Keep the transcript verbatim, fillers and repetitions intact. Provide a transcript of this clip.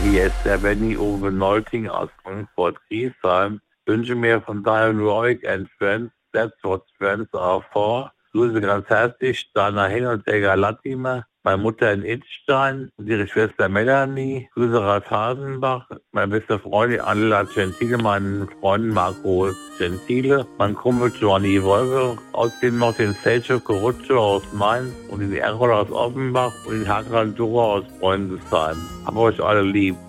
Hier ist der Benny Uwe Nolting aus Frankfurt-Griesheim. Wünsche mir von Dynamic and Friends, That's What Friends Are For. Grüße ganz herzlich, Dana Hin und Helga Latimer, meine Mutter in Idstein und ihre Schwester Melanie. Grüße Ralf Hasenbach, meine beste Freundin Angela Gentile, meinen Freund Marco Gentile, mein Kumpel Giovanni Wolke, außerdem noch den Sergio Corruccio aus Mainz und den Errol aus Offenbach und den Hakan Dura aus Freundesheim. Hab euch alle lieb.